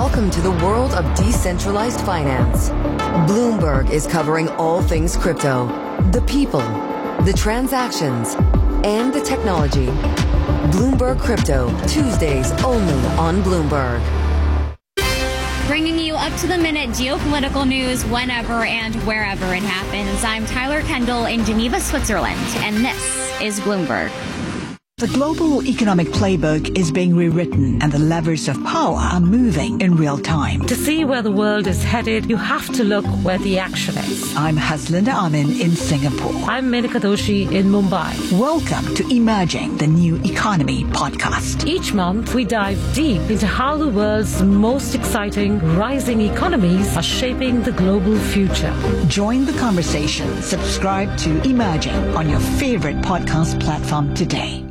Welcome to the world of decentralized finance. Bloomberg is covering all things crypto, the people, the transactions, and the technology. Bloomberg Crypto, Tuesdays only on Bloomberg. Bringing you up-to-the-minute geopolitical news whenever and wherever it happens. I'm Tyler Kendall in Geneva, Switzerland, and this is Bloomberg. The global economic playbook is being rewritten and the levers of power are moving in real time. To see where the world is headed, you have to look where the action is. I'm Haslinda Amin in Singapore. I'm Menika Doshi in Mumbai. Welcome to Emerging the New Economy podcast. Each month, we dive deep into how the world's most exciting rising economies are shaping the global future. Join the conversation. Subscribe to Emerging on your favorite podcast platform today.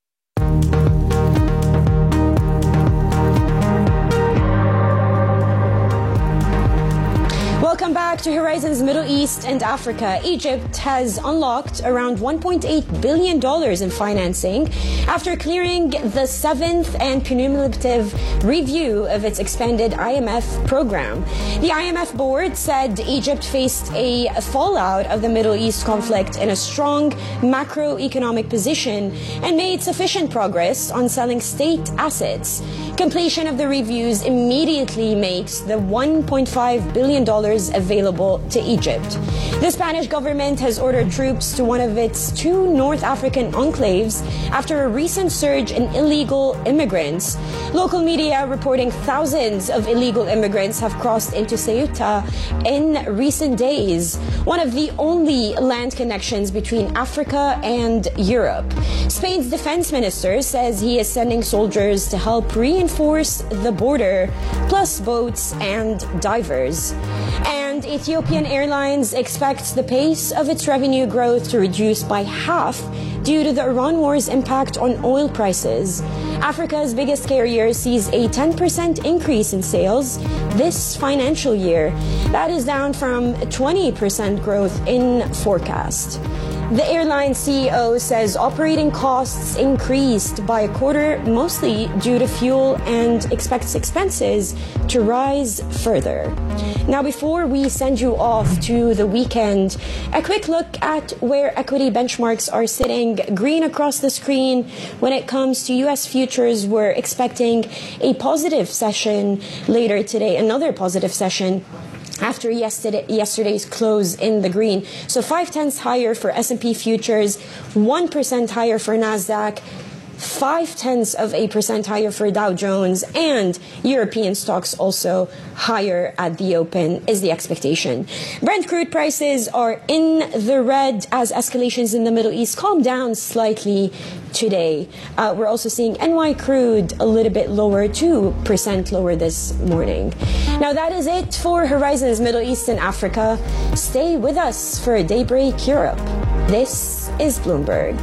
Welcome back to Horizons Middle East and Africa. Egypt has unlocked around $1.8 billion in financing after clearing the seventh and cumulative review of its expanded IMF program. The IMF board said Egypt faced a fallout of the Middle East conflict in a strong macroeconomic position and made sufficient progress on selling state assets. Completion of the reviews immediately makes the $1.5 billion available to Egypt. The Spanish government has ordered troops to one of its two North African enclaves after a recent surge in illegal immigrants. Local media reporting thousands of illegal immigrants have crossed into Ceuta in recent days, one of the only land connections between Africa and Europe. Spain's defense minister says he is sending soldiers to help reinforce the border, plus boats and divers. And Ethiopian Airlines expects the pace of its revenue growth to reduce by half due to the Iran war's impact on oil prices. Africa's biggest carrier sees a 10% increase in sales this financial year. That is down from 20% growth in forecast. The airline CEO says operating costs increased by a quarter, mostly due to fuel, and expects expenses to rise further. Now, before we send you off to the weekend, a quick look at where equity benchmarks are sitting. Green across the screen. When it comes to U.S. futures, we're expecting a positive session later today, another positive session after yesterday's close in the green. So 0.5 higher for S&P futures, 1% higher for NASDAQ, 0.5% higher for Dow Jones, and European stocks also higher at the open is the expectation. Brent crude prices are in the red as escalations in the Middle East calm down slightly today. We're also seeing NY crude a little bit lower, 2% lower this morning. Now that is it for Horizons Middle East and Africa. Stay with us for Daybreak Europe. This is Bloomberg.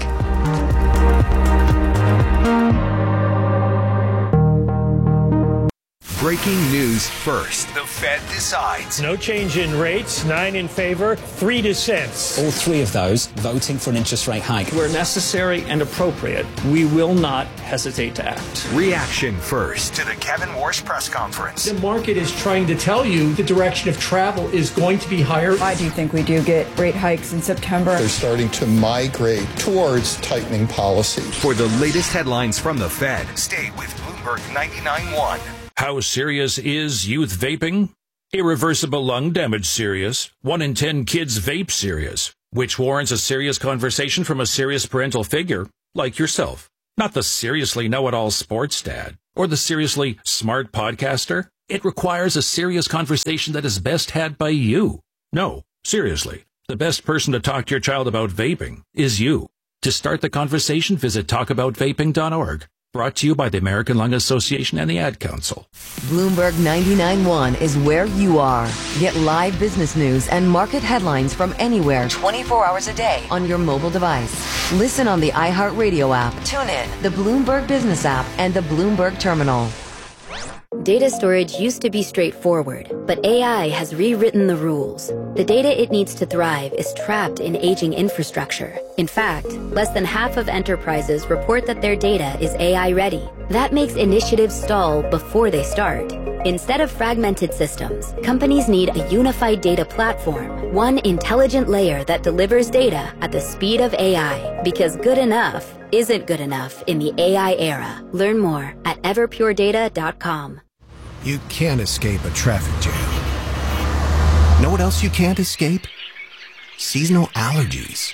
Breaking news first. The Fed decides. No change in rates, 9 in favor, 3 dissents. All three of those voting for an interest rate hike. Where necessary and appropriate, we will not hesitate to act. Reaction first to the Kevin Warsh press conference. The market is trying to tell you the direction of travel is going to be higher. I do think we do get rate hikes in September. They're starting to migrate towards tightening policy. For the latest headlines from the Fed, stay with Bloomberg 99.1. How serious is youth vaping? Irreversible lung damage serious. 1 in 10 kids vape serious, which warrants a serious conversation from a serious parental figure like yourself. Not the seriously know-it-all sports dad or the seriously smart podcaster. It requires a serious conversation that is best had by you. No, seriously, the best person to talk to your child about vaping is you. To start the conversation, visit talkaboutvaping.org. Brought to you by the American Lung Association and the Ad Council. Bloomberg 99.1 is where you are. Get live business news and market headlines from anywhere 24 hours a day on your mobile device. Listen on the iHeartRadio app, tune in, the Bloomberg Business app, and the Bloomberg Terminal. Data storage used to be straightforward, but AI has rewritten the rules. The data it needs to thrive is trapped in aging infrastructure. In fact, less than half of enterprises report that their data is AI ready. That makes initiatives stall before they start. Instead of fragmented systems, companies need a unified data platform, one intelligent layer that delivers data at the speed of AI, because good enough isn't good enough in the AI era. Learn more at everpuredata.com. You can't escape a traffic jam. Know what else you can't escape? Seasonal allergies.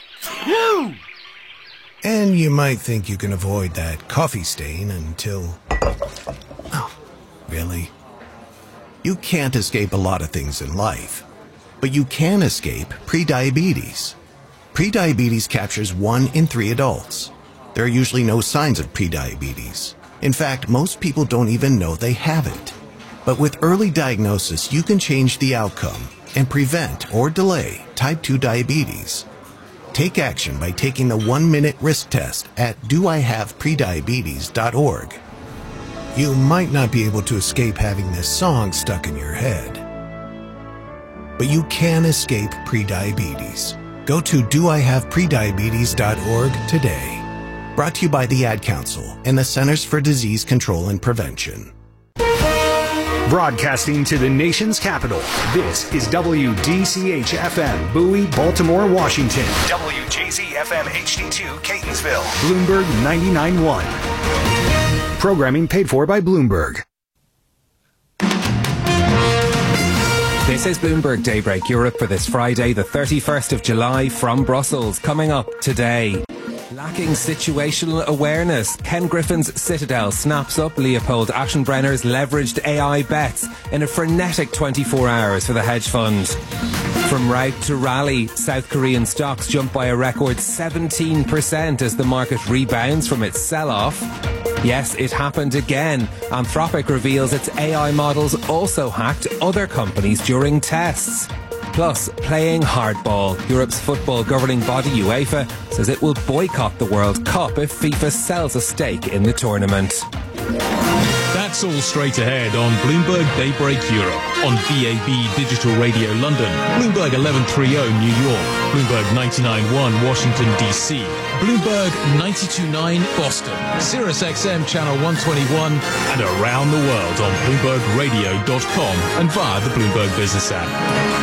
And you might think you can avoid that coffee stain until... Oh, really? You can't escape a lot of things in life, but you can escape prediabetes. Prediabetes captures 1 in 3 adults. There are usually no signs of prediabetes. In fact, most people don't even know they have it. But with early diagnosis, you can change the outcome and prevent or delay type 2 diabetes. Take action by taking the 1-minute risk test at doihaveprediabetes.org. You might not be able to escape having this song stuck in your head, but you can escape prediabetes. Go to doihaveprediabetes.org today. Brought to you by the Ad Council and the Centers for Disease Control and Prevention. Broadcasting to the nation's capital, this is WDCH-FM, Bowie, Baltimore, Washington. WJZ-FM HD2, Catonsville. Bloomberg 99.1. Programming paid for by Bloomberg. This is Bloomberg Daybreak Europe for this Friday, the 31st of July, from Brussels. Coming up today... Lacking situational awareness, Ken Griffin's Citadel snaps up Leopold Aschenbrenner's leveraged AI bets in a frenetic 24 hours for the hedge fund. From rout to rally, South Korean stocks jump by a record 17% as the market rebounds from its sell-off. Yes, it happened again. Anthropic reveals its AI models also hacked other companies during tests. Plus, playing hardball. Europe's football governing body UEFA says it will boycott the World Cup if FIFA sells a stake in the tournament. That's all straight ahead on Bloomberg Daybreak Europe, on DAB Digital Radio London, Bloomberg 1130 New York, Bloomberg 99.1 Washington DC, Bloomberg 92.9 Boston, Sirius XM Channel 121, and around the world on BloombergRadio.com and via the Bloomberg Business app.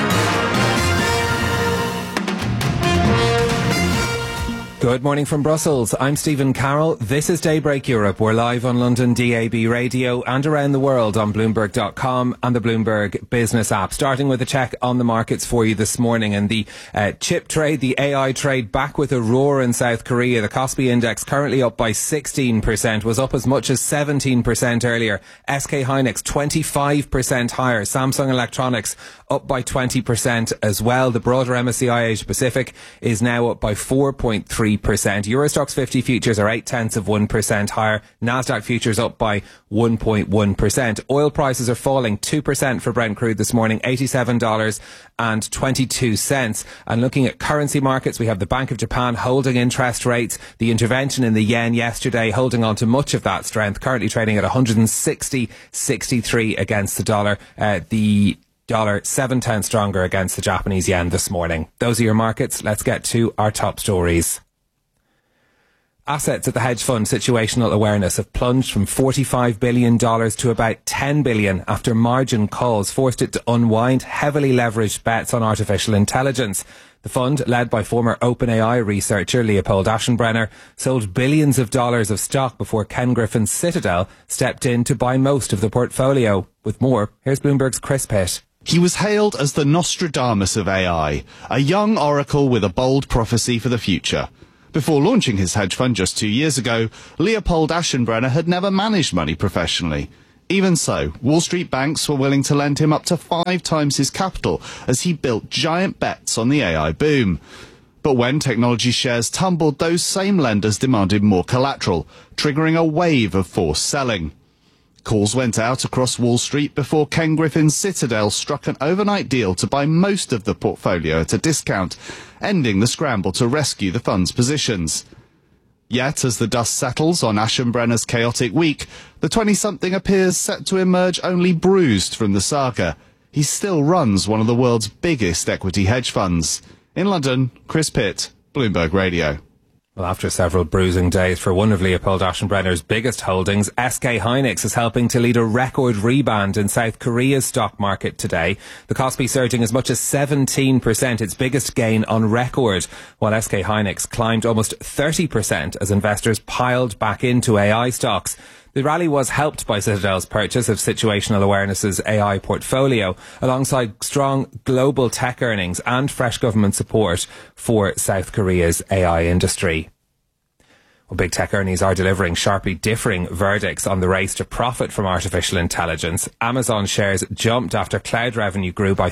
Good morning from Brussels. I'm Stephen Carroll. This is Daybreak Europe. We're live on London DAB Radio and around the world on Bloomberg.com and the Bloomberg Business app. Starting with a check on the markets for you this morning. And the chip trade, the AI trade, back with a roar in South Korea. The Kospi index currently up by 16%, was up as much as 17% earlier. SK Hynix 25% higher. Samsung Electronics up by 20% as well. The broader MSCI Asia Pacific is now up by 4.3%. Eurostoxx 50 futures are 0.8% higher. Nasdaq futures up by 1.1%. Oil prices are falling 2% for Brent crude this morning, $87.22. And looking at currency markets, we have the Bank of Japan holding interest rates. The intervention in the yen yesterday holding on to much of that strength, currently trading at 160.63 against the dollar. The dollar 7 cents stronger against the Japanese yen this morning. Those are your markets. Let's get to our top stories. Assets at the hedge fund Situational Awareness have plunged from $45 billion to about $10 billion after margin calls forced it to unwind heavily leveraged bets on artificial intelligence. The fund, led by former OpenAI researcher Leopold Aschenbrenner, sold billions of dollars of stock before Ken Griffin's Citadel stepped in to buy most of the portfolio. With more, here's Bloomberg's Chris Pitt. He was hailed as the Nostradamus of AI, a young oracle with a bold prophecy for the future. Before launching his hedge fund just 2 years ago, Leopold Aschenbrenner had never managed money professionally. Even so, Wall Street banks were willing to lend him up to 5 times his capital as he built giant bets on the AI boom. But when technology shares tumbled, those same lenders demanded more collateral, triggering a wave of forced selling. Calls went out across Wall Street before Ken Griffin's Citadel struck an overnight deal to buy most of the portfolio at a discount, ending the scramble to rescue the fund's positions. Yet, as the dust settles on Aschenbrenner's chaotic week, the 20-something appears set to emerge only bruised from the saga. He still runs one of the world's biggest equity hedge funds. In London, Chris Pitt, Bloomberg Radio. Well, after several bruising days for one of Leopold Aschenbrenner's biggest holdings, SK Hynix is helping to lead a record rebound in South Korea's stock market today. The Kospi surging as much as 17%, its biggest gain on record, while SK Hynix climbed almost 30% as investors piled back into AI stocks. The rally was helped by Citadel's purchase of Situational Awareness's AI portfolio, alongside strong global tech earnings and fresh government support for South Korea's AI industry. Well, big tech earnings are delivering sharply differing verdicts on the race to profit from artificial intelligence. Amazon shares jumped after cloud revenue grew by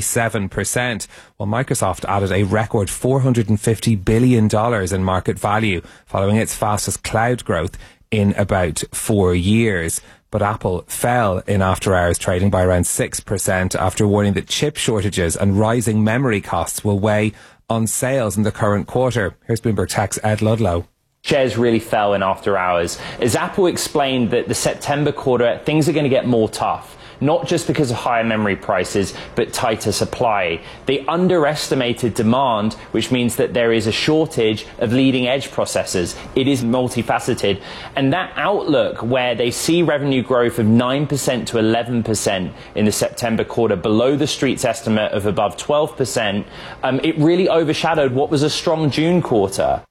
37%, while Microsoft added a record $450 billion in market value, following its fastest cloud growth in about 4 years. But Apple fell in after-hours trading by around 6% after warning that chip shortages and rising memory costs will weigh on sales in the current quarter. Here's Bloomberg Tech's Ed Ludlow. Shares really fell in after hours as Apple explained that the September quarter, things are going to get more tough. Not just because of higher memory prices, but tighter supply. They underestimated demand, which means that there is a shortage of leading edge processors. It is multifaceted. And that outlook, where they see revenue growth of 9% to 11% in the September quarter, below the Street's estimate of above 12%, it really overshadowed what was a strong June quarter.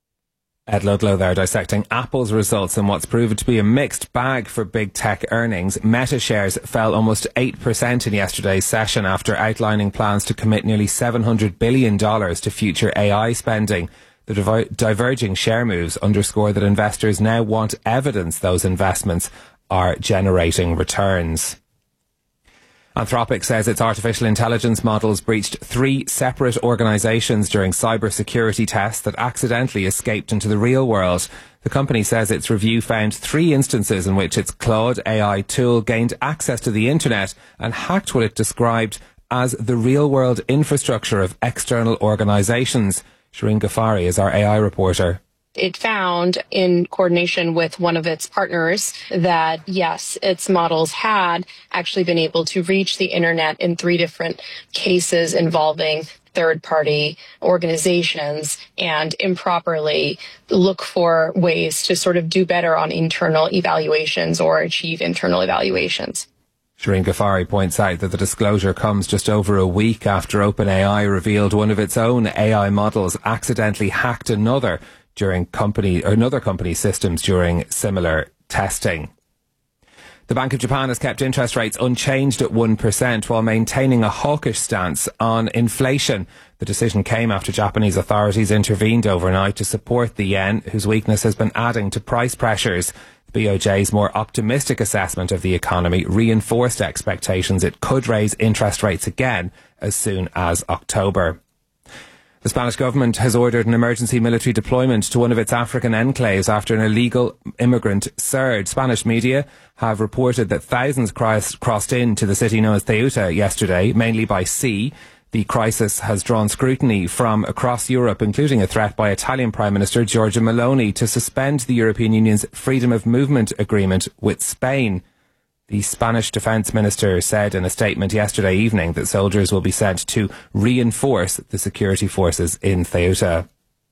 Ed Ludlow there dissecting Apple's results in what's proven to be a mixed bag for big tech earnings. Meta shares fell almost 8% in yesterday's session after outlining plans to commit nearly $700 billion to future AI spending. The diverging share moves underscore that investors now want evidence those investments are generating returns. Anthropic says its artificial intelligence models breached 3 separate organisations during cybersecurity tests that accidentally escaped into the real world. The company says its review found 3 instances in which its Claude AI tool gained access to the internet and hacked what it described as the real-world infrastructure of external organisations. Shireen Ghaffari is our AI reporter. It found, in coordination with one of its partners, that yes, its models had actually been able to reach the internet in 3 different cases involving third-party organizations and improperly look for ways to sort of do better on internal evaluations or achieve internal evaluations. Shireen Ghaffari points out that the disclosure comes just over a week after OpenAI revealed one of its own AI models accidentally hacked another company's systems during similar testing. The Bank of Japan has kept interest rates unchanged at 1% while maintaining a hawkish stance on inflation. The decision came after Japanese authorities intervened overnight to support the yen, whose weakness has been adding to price pressures. The BOJ's more optimistic assessment of the economy reinforced expectations it could raise interest rates again as soon as October. The Spanish government has ordered an emergency military deployment to one of its African enclaves after an illegal immigrant surge. Spanish media have reported that thousands crossed into the city known as Ceuta yesterday, mainly by sea. The crisis has drawn scrutiny from across Europe, including a threat by Italian Prime Minister Giorgia Meloni to suspend the European Union's freedom of movement agreement with Spain. The Spanish Defence Minister said in a statement yesterday evening that soldiers will be sent to reinforce the security forces in Ceuta.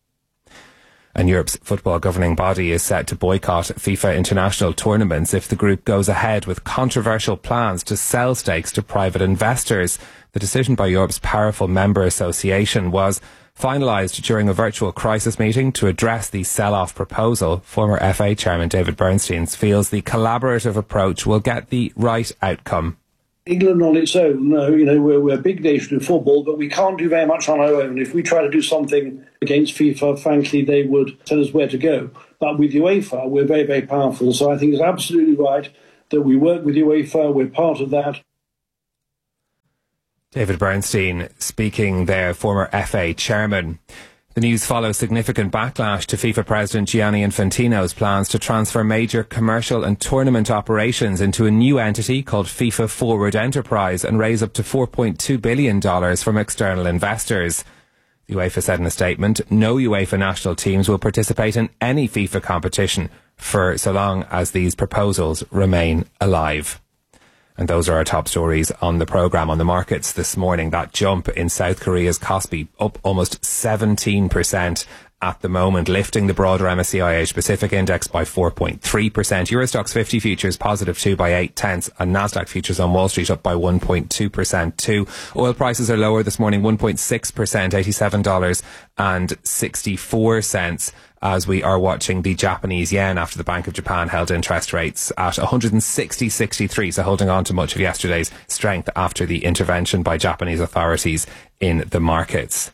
And Europe's football governing body is set to boycott FIFA international tournaments if the group goes ahead with controversial plans to sell stakes to private investors. The decision by Europe's powerful member association was finalised during a virtual crisis meeting to address the sell-off proposal. Former FA chairman David Bernstein feels the collaborative approach will get the right outcome. England on its own, we're a big nation in football, but we can't do very much on our own. If we try to do something against FIFA, frankly, they would tell us where to go. But with UEFA, we're very, very powerful. So I think it's absolutely right that we work with UEFA. We're part of that. David Bernstein speaking there, former FA chairman. The news follows significant backlash to FIFA President Gianni Infantino's plans to transfer major commercial and tournament operations into a new entity called FIFA Forward Enterprise and raise up to $4.2 billion from external investors. The UEFA said in a statement, no UEFA national teams will participate in any FIFA competition for so long as these proposals remain alive. And those are our top stories on the programme. On the markets this morning, that jump in South Korea's Kospi up almost 17% at the moment, lifting the broader MSCI Asia Pacific Index by 4.3%. Eurostoxx 50 futures positive 2 by 0.8, and Nasdaq futures on Wall Street up by 1.2% too. Oil prices are lower this morning, 1.6%, $87.64, as we are watching the Japanese yen after the Bank of Japan held interest rates at 160.63, so holding on to much of yesterday's strength after the intervention by Japanese authorities in the markets.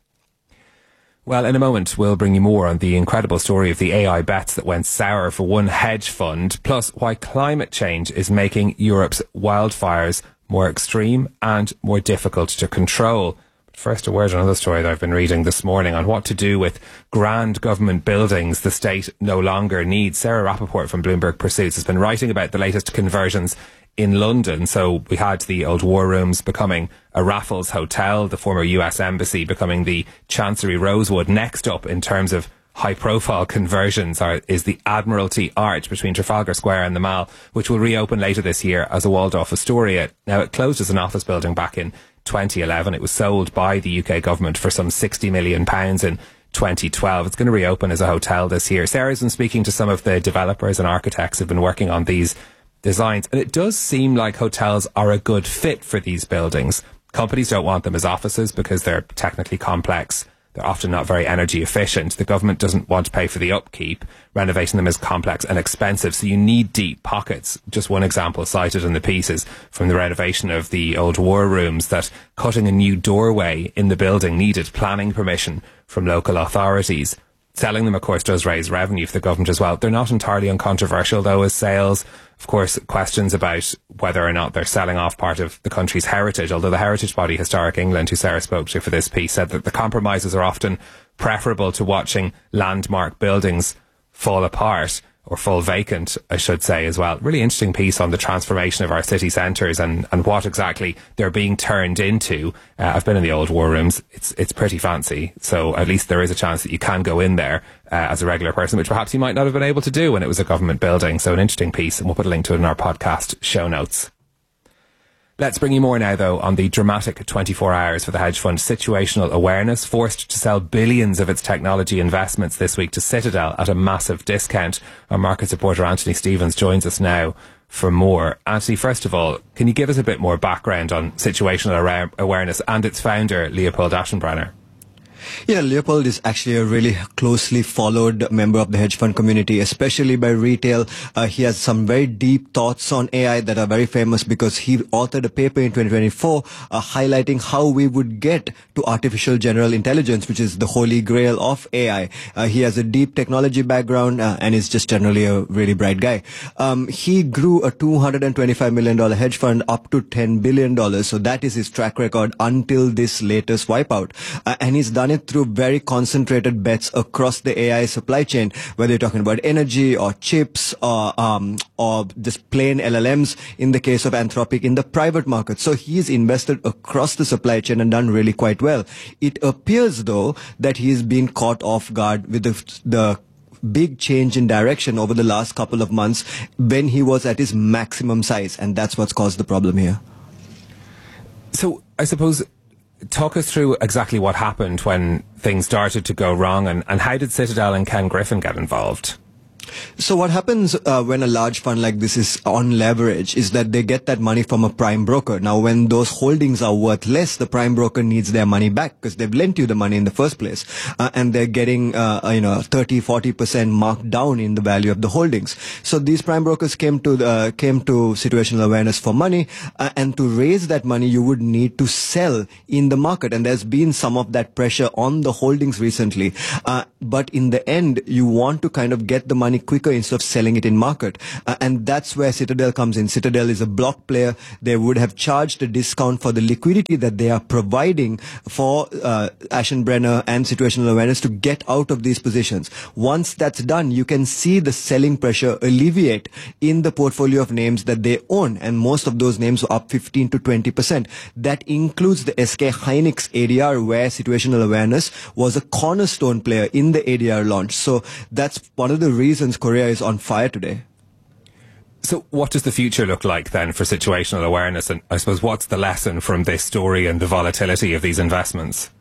Well, in a moment, we'll bring you more on the incredible story of the AI bets that went sour for one hedge fund, plus why climate change is making Europe's wildfires more extreme and more difficult to control. But first, a word on another story that I've been reading this morning on what to do with grand government buildings the state no longer needs. Sarah Rappaport from Bloomberg Pursuits has been writing about the latest conversions in London. So we had the old War Rooms becoming a Raffles Hotel, the former US Embassy becoming the Chancery Rosewood. Next up in terms of high-profile conversions is the Admiralty Arch between Trafalgar Square and the Mall, which will reopen later this year as a Waldorf Astoria. Now, it closed as an office building back in 2011. It was sold by the UK government for some £60 million in 2012. It's going to reopen as a hotel this year. Sarah's been speaking to some of the developers and architects who've been working on these designs, and it does seem like hotels are a good fit for these buildings. Companies don't want them as offices because they're technically complex. They're often not very energy efficient. The government doesn't want to pay for the upkeep. Renovating them is complex and expensive, so you need deep pockets. Just one example cited in the piece is from the renovation of the old War Rooms, that cutting a new doorway in the building needed planning permission from local authorities. Selling them, of course, does raise revenue for the government as well. They're not entirely uncontroversial, though, as sales. Of course, questions about whether or not they're selling off part of the country's heritage, although the heritage body Historic England, who Sarah spoke to for this piece, said that the compromises are often preferable to watching landmark buildings fall apart, or fall vacant, I should say, as well. Really interesting piece on the transformation of our city centres and what exactly they're being turned into. I've been in the old War Rooms. It's pretty fancy. So at least there is a chance that you can go in there as a regular person, which perhaps you might not have been able to do when it was a government building. So an interesting piece, and we'll put a link to it in our podcast show notes. Let's bring you more now, though, on the dramatic 24 hours for the hedge fund Situational Awareness, forced to sell billions of its technology investments this week to Citadel at a massive discount. Our markets reporter Anthony Stevens joins us now for more. Anthony, first of all, can you give us a bit more background on Situational Awareness and its founder, Leopold Aschenbrenner? Yeah, Leopold is actually a really closely followed member of the hedge fund community, especially by retail. He has some very deep thoughts on AI that are very famous because he authored a paper in 2024 highlighting how we would get to artificial general intelligence, which is the holy grail of AI. He has a deep technology background and is just generally a really bright guy. He grew a $225 million hedge fund up to $10 billion. So that is his track record until this latest wipeout. And he's done it through very concentrated bets across the AI supply chain, whether you're talking about energy or chips or just plain LLMs in the case of Anthropic in the private market. So he's invested across the supply chain and done really quite well. It appears, though, that he's been caught off guard with the big change in direction over the last couple of months when he was at his maximum size, and that's what's caused the problem here. So I suppose, talk us through exactly what happened when things started to go wrong, and how did Citadel and Ken Griffin get involved? So what happens when a large fund like this is on leverage is that they get that money from a prime broker. Now, when those holdings are worth less, the prime broker needs their money back because they've lent you the money in the first place, and they're getting 30-40% marked down in the value of the holdings. So these prime brokers came to Situational Awareness for money, and to raise that money, you would need to sell in the market, and there's been some of that pressure on the holdings recently. But in the end, you want to kind of get the money quicker instead of selling it in market. And that's where Citadel comes in. Citadel is a block player. They would have charged a discount for the liquidity that they are providing for Aschenbrenner and Situational Awareness to get out of these positions. Once that's done, you can see the selling pressure alleviate in the portfolio of names that they own. And most of those names were up 15 to 20%. That includes the SK Hynix ADR, where Situational Awareness was a cornerstone player in the ADR launch. So that's one of the reasons Korea is on fire today. So what does the future look like then for Situational Awareness? And I suppose what's the lesson from this story and the volatility of these investments?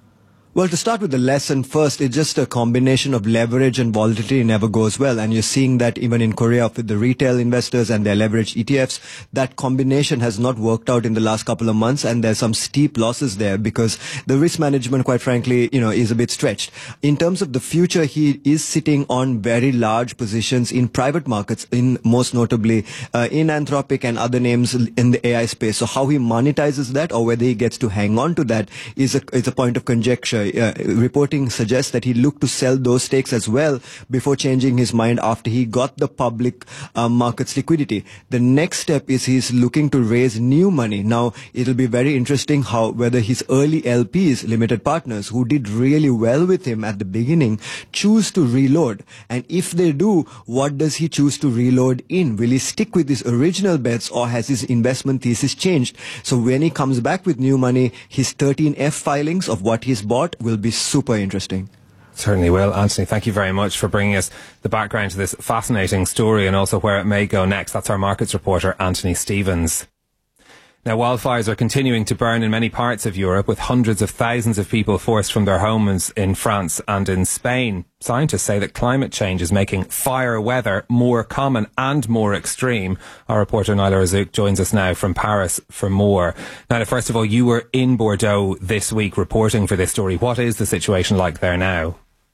Well, to start with the lesson first, it's just a combination of leverage and volatility never goes well. And you're seeing that even in Korea with the retail investors and their leveraged ETFs, that combination has not worked out in the last couple of months. And there's some steep losses there because the risk management, quite frankly, is a bit stretched. In terms of the future, he is sitting on very large positions in private markets, in most notably in Anthropic and other names in the AI space. So how he monetizes that or whether he gets to hang on to that is a point of conjecture. Reporting suggests that he looked to sell those stakes as well before changing his mind after he got the public markets liquidity. The next step is he's looking to raise new money. Now, it'll be very interesting whether his early LPs, limited partners, who did really well with him at the beginning, choose to reload. And if they do, what does he choose to reload in? Will he stick with his original bets or has his investment thesis changed? So when he comes back with new money, his 13F filings of what he's bought will be super interesting. Certainly will. Anthony, thank you very much for bringing us the background to this fascinating story and also where it may go next. That's our markets reporter, Anthony Stevens. Now, wildfires are continuing to burn in many parts of Europe, with hundreds of thousands of people forced from their homes in France and in Spain. Scientists say that climate change is making fire weather more common and more extreme. Our reporter Naila Razouk joins us now from Paris for more. Naila, first of all, you were in Bordeaux this week reporting for this story. What is the situation like there now?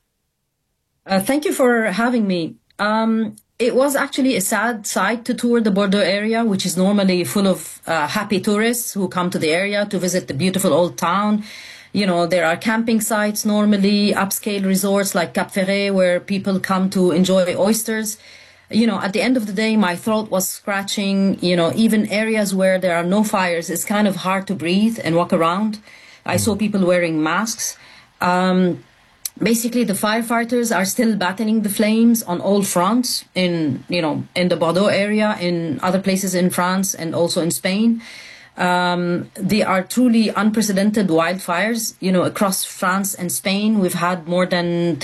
Thank you for having me. It was actually a sad sight to tour the Bordeaux area, which is normally full of happy tourists who come to the area to visit the beautiful old town. There are camping sites normally, upscale resorts like Cap Ferret, where people come to enjoy oysters. At the end of the day, my throat was scratching. Even areas where there are no fires, it's kind of hard to breathe and walk around. I saw people wearing masks. Basically, the firefighters are still battling the flames on all fronts in the Bordeaux area, in other places in France and also in Spain. They are truly unprecedented wildfires. Across France and Spain, we've had more than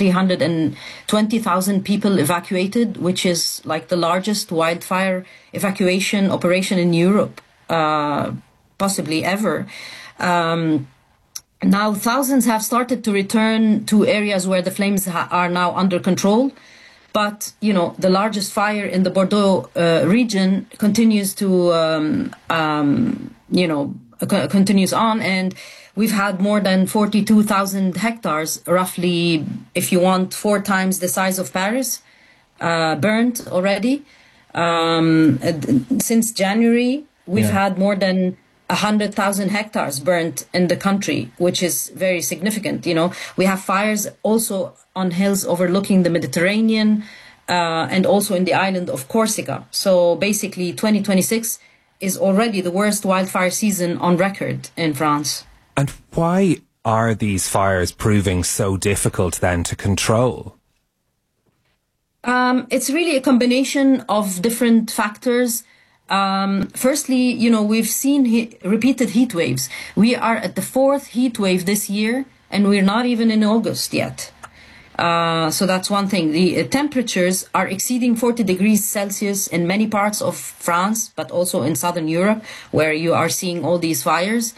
320,000 people evacuated, which is like the largest wildfire evacuation operation in Europe, possibly ever. Now, thousands have started to return to areas where the flames are now under control. But, the largest fire in the Bordeaux region continues to, continues on. And we've had more than 42,000 hectares, roughly, if you want, 4 times the size of Paris, burnt already. Since January, we've had more than 100,000 hectares burnt in the country, which is very significant. We have fires also on hills overlooking the Mediterranean and also in the island of Corsica. So basically 2026 is already the worst wildfire season on record in France. And why are these fires proving so difficult then to control? It's really a combination of different factors. Firstly, we've seen repeated heat waves. We are at the 4th heat wave this year, and we're not even in August yet. So that's one thing. The temperatures are exceeding 40 degrees Celsius in many parts of France, but also in southern Europe, where you are seeing all these fires.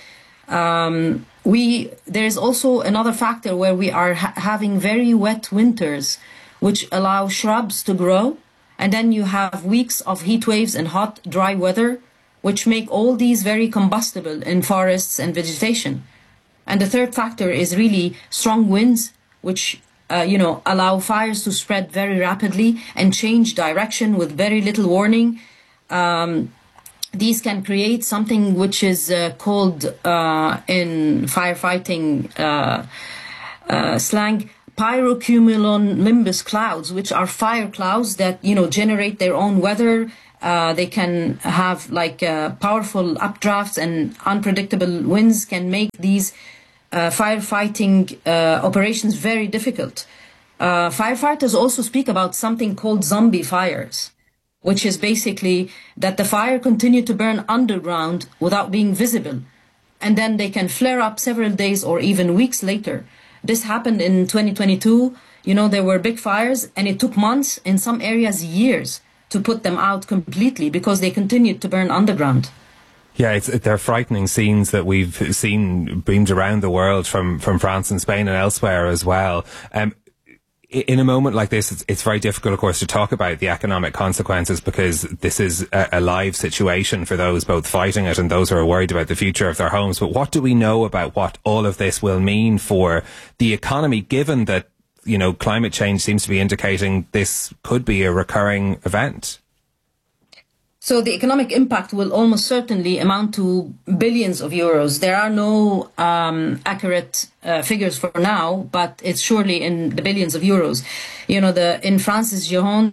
There's also another factor where we are having very wet winters, which allow shrubs to grow. And then you have weeks of heat waves and hot, dry weather, which make all these very combustible in forests and vegetation. And the third factor is really strong winds, which, allow fires to spread very rapidly and change direction with very little warning. These can create something which is called in firefighting slang, pyrocumulonimbus clouds, which are fire clouds that, generate their own weather. They can have powerful updrafts, and unpredictable winds can make these firefighting operations very difficult. Firefighters also speak about something called zombie fires, which is basically that the fire continued to burn underground without being visible. And then they can flare up several days or even weeks later. This happened in 2022. There were big fires, and it took months, in some areas years, to put them out completely because they continued to burn underground. Yeah, they're frightening scenes that we've seen beamed around the world from France and Spain and elsewhere as well. In a moment like this, it's very difficult, of course, to talk about the economic consequences because this is a live situation for those both fighting it and those who are worried about the future of their homes. But what do we know about what all of this will mean for the economy, given that, you know, climate change seems to be indicating this could be a recurring event? So the economic impact will almost certainly amount to billions of euros. There are no accurate figures for now, but it's surely in the billions of euros. You know, in France's Gironde,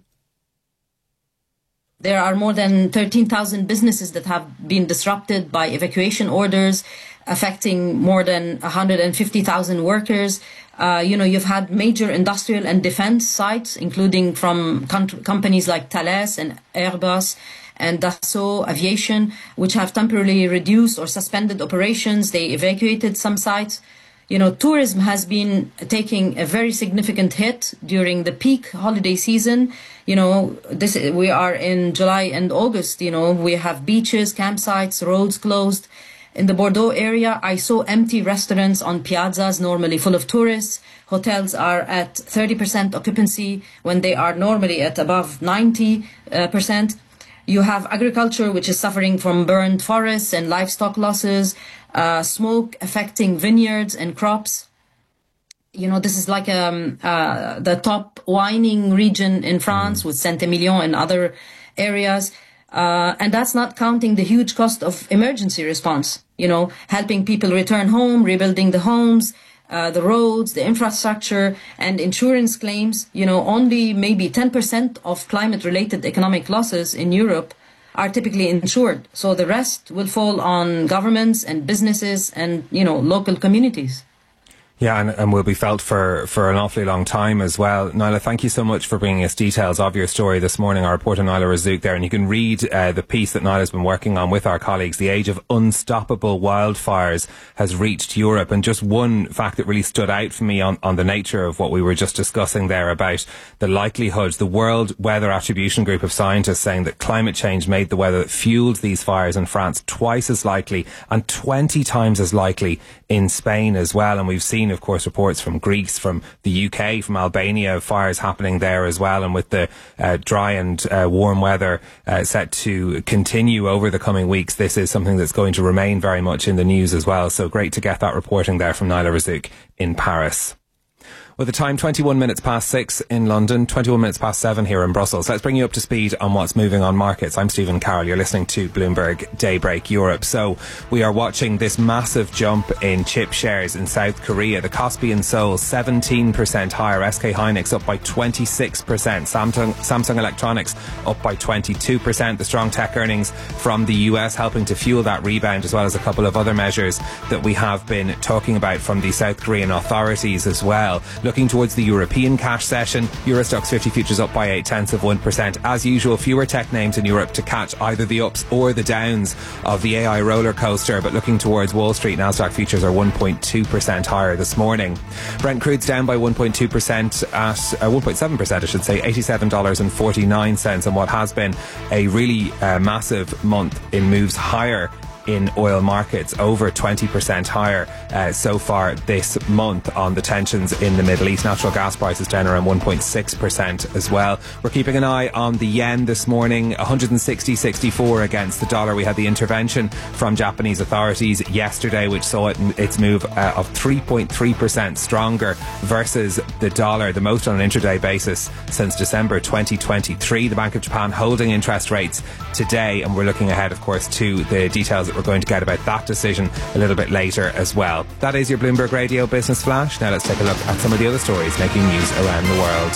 there are more than 13,000 businesses that have been disrupted by evacuation orders, affecting more than 150,000 workers. You know, you've had major industrial and defense sites, including from companies like Thales and Airbus and Dassault Aviation, which have temporarily reduced or suspended operations. They evacuated some sites. You know, tourism has been taking a very significant hit during the peak holiday season. You know, we are in July and August. You know, we have beaches, campsites, roads closed. In the Bordeaux area, I saw empty restaurants on piazzas, normally full of tourists. Hotels are at 30% occupancy when they are normally at above 90%. You have agriculture, which is suffering from burned forests and livestock losses, smoke affecting vineyards and crops. You know, this is like the top wining region in France with Saint-Emilion and other areas. And that's not counting the huge cost of emergency response, you know, helping people return home, rebuilding the homes, the roads, the infrastructure, and insurance claims. You know, only maybe 10% of climate-related economic losses in Europe are typically insured. So the rest will fall on governments and businesses and, you know, local communities. Yeah, and will be felt for an awfully long time as well. Naila, thank you so much for bringing us details of your story this morning. Our reporter Naila Razouk there, and you can read the piece that Naila's been working on with our colleagues. The age of unstoppable wildfires has reached Europe. And just one fact that really stood out for me on the nature of what we were just discussing there about the likelihood, the World Weather Attribution Group of scientists saying that climate change made the weather that fueled these fires in France twice as likely and 20 times as likely in Spain as well. And we've seen, of course, reports from Greece, from the UK, from Albania, fires happening there as well. And with the dry and warm weather set to continue over the coming weeks, this is something that's going to remain very much in the news as well. So great to get that reporting there from Naila Razouk in Paris. With the time 21 minutes past 6 in London, 21 minutes past 7 here in Brussels. Let's bring you up to speed on what's moving on markets. I'm Stephen Carroll. You're listening to Bloomberg Daybreak Europe. So we are watching this massive jump in chip shares in South Korea. The Kospi and Seoul 17% higher. SK Hynix up by 26%. Samsung Electronics up by 22%. The strong tech earnings from the US helping to fuel that rebound, as well as a couple of other measures that we have been talking about from the South Korean authorities as well. Looking towards the European cash session, Euro Stoxx 50 futures up by 0.8%. As usual, fewer tech names in Europe to catch either the ups or the downs of the AI roller coaster. But looking towards Wall Street, Nasdaq futures are 1.2% higher this morning. Brent crude's down by 1.2% at 1.7%, I should say, $87.49, and what has been a really massive month in moves higher in oil markets, over 20% higher so far this month on the tensions in the Middle East. Natural gas prices down around 1.6% as well. We're keeping an eye on the yen this morning, 160.64 against the dollar. We had the intervention from Japanese authorities yesterday, which saw its move of 3.3% stronger versus the dollar, the most on an intraday basis since December 2023. The Bank of Japan holding interest rates today, and we're looking ahead, of course, to the details that we're going to get about that decision a little bit later as well. That is your Bloomberg Radio Business Flash. Now let's take a look at some of the other stories making news around the world.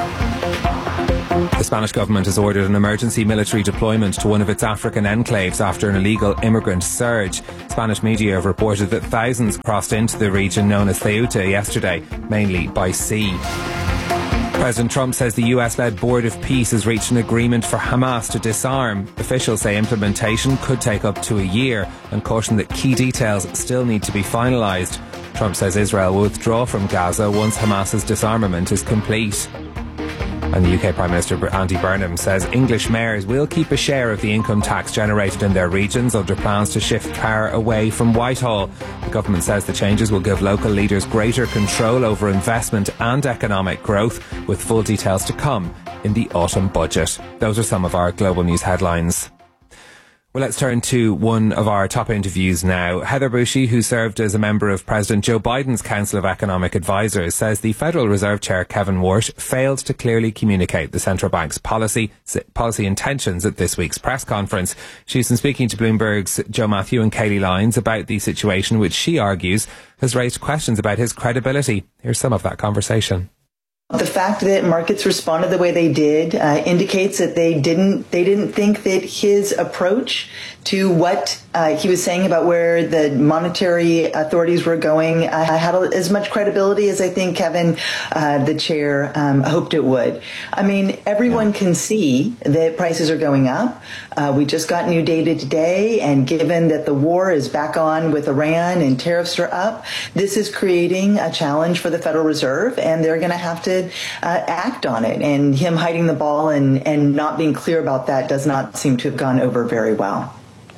The Spanish government has ordered an emergency military deployment to one of its African enclaves after an illegal immigrant surge. Spanish media have reported that thousands crossed into the region known as Ceuta yesterday, mainly by sea. President Trump says the US-led Board of Peace has reached an agreement for Hamas to disarm. Officials say implementation could take up to a year and caution that key details still need to be finalised. Trump says Israel will withdraw from Gaza once Hamas's disarmament is complete. And the UK Prime Minister Andy Burnham says English mayors will keep a share of the income tax generated in their regions under plans to shift power away from Whitehall. The government says the changes will give local leaders greater control over investment and economic growth, with full details to come in the autumn budget. Those are some of our global news headlines. Well, let's turn to one of our top interviews now. Heather Bushey, who served as a member of President Joe Biden's Council of Economic Advisers, says the Federal Reserve Chair Kevin Warsh failed to clearly communicate the central bank's policy intentions at this week's press conference. She's been speaking to Bloomberg's Joe Matthew and Kayleigh Lyons about the situation, which she argues has raised questions about his credibility. Here's some of that conversation. The fact that markets responded the way they did indicates that they didn't think that his approach to what he was saying about where the monetary authorities were going had as much credibility as I think Kevin, the chair, hoped it would. I mean, everyone can see that prices are going up. We just got new data today, and given that the war is back on with Iran and tariffs are up, this is creating a challenge for the Federal Reserve, and they're going to have to act on it. And him hiding the ball and not being clear about that does not seem to have gone over very well.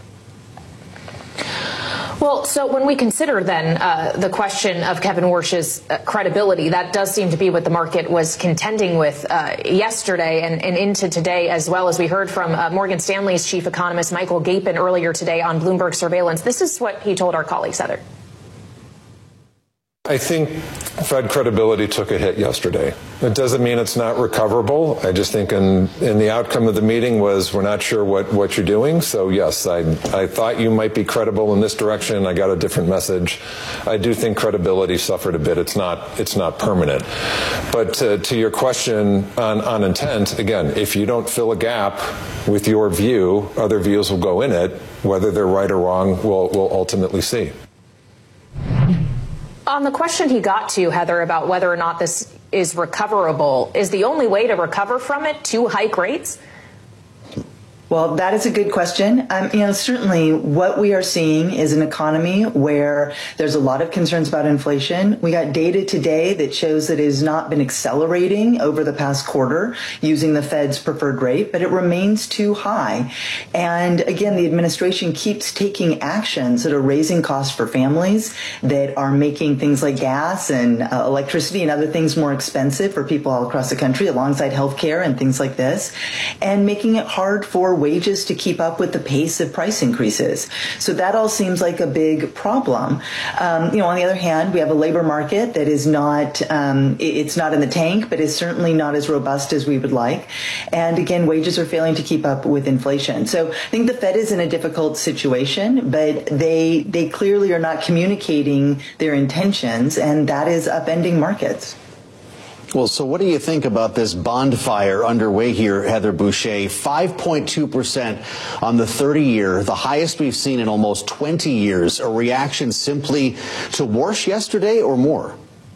Well, so when we consider then the question of Kevin Warsh's credibility, that does seem to be what the market was contending with yesterday and into today, as well as we heard from Morgan Stanley's chief economist Michael Gapin earlier today on Bloomberg Surveillance. This is what he told our colleagues, Heather. I think Fed credibility took a hit yesterday. It doesn't mean it's not recoverable. I just think in the outcome of the meeting was we're not sure what you're doing. So, yes, I thought you might be credible in this direction. I got a different message. I do think credibility suffered a bit. It's not permanent. But to your question on intent, again, if you don't fill a gap with your view, other views will go in it. Whether they're right or wrong, we'll ultimately see. On the question he got to, Heather, about whether or not this is recoverable, is the only way to recover from it to hike rates? Well, that is a good question. Certainly what we are seeing is an economy where there's a lot of concerns about inflation. We got data today that shows that it has not been accelerating over the past quarter using the Fed's preferred rate, but it remains too high. And again, the administration keeps taking actions that are raising costs for families, that are making things like gas and electricity and other things more expensive for people all across the country, alongside healthcare and things like this, and making it hard for wages to keep up with the pace of price increases. So that all seems like a big problem. On the other hand, we have a labor market that is not, it's not in the tank, but is certainly not as robust as we would like. And again, wages are failing to keep up with inflation. So I think the Fed is in a difficult situation, but they clearly are not communicating their intentions, and that is upending markets. Well, so what do you think about this bond fire underway here, Heather Bushey? 5.2% on the 30-year, the highest we've seen in almost 20 years. A reaction simply to Warsh yesterday or more?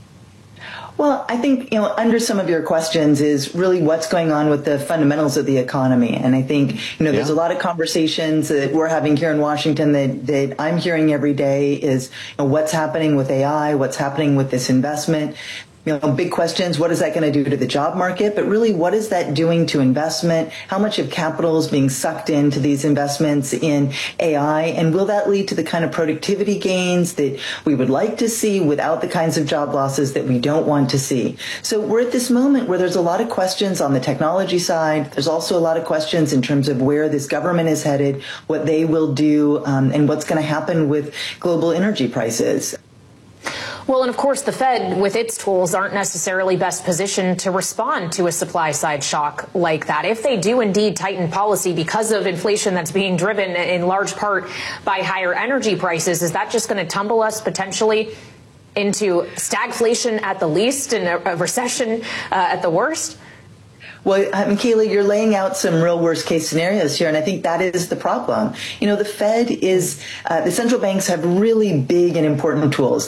Well, I think, under some of your questions is really what's going on with the fundamentals of the economy. And I think, there's a lot of conversations that we're having here in Washington that I'm hearing every day is what's happening with AI, what's happening with this investment. Big questions. What is that going to do to the job market? But really, what is that doing to investment? How much of capital is being sucked into these investments in AI? And will that lead to the kind of productivity gains that we would like to see without the kinds of job losses that we don't want to see? So we're at this moment where there's a lot of questions on the technology side. There's also a lot of questions in terms of where this government is headed, what they will do, and what's going to happen with global energy prices. Well, and of course, the Fed, with its tools, aren't necessarily best positioned to respond to a supply-side shock like that. If they do indeed tighten policy because of inflation that's being driven in large part by higher energy prices, is that just going to tumble us potentially into stagflation at the least and a recession at the worst? Well, Kayleigh, you're laying out some real worst case scenarios here, and I think that is the problem. The Fed is, the central banks have really big and important tools.